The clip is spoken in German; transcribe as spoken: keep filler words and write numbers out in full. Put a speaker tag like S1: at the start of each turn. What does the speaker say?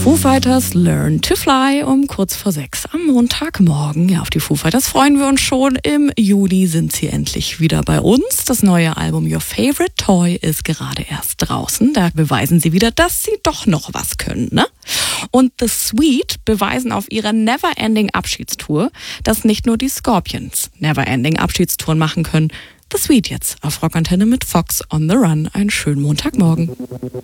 S1: Foo Fighters Learn to Fly um kurz vor sechs am Montagmorgen. Ja, auf die Foo Fighters freuen wir uns schon. Im Juli sind sie endlich wieder bei uns. Das neue Album Your Favorite Toy ist gerade erst draußen. Da beweisen sie wieder, dass sie doch noch was können, ne? Und The Sweet beweisen auf ihrer Neverending Abschiedstour, dass nicht nur die Scorpions Neverending Abschiedstouren machen können. The Sweet jetzt auf Rockantenne mit Fox on the Run. Einen schönen Montagmorgen.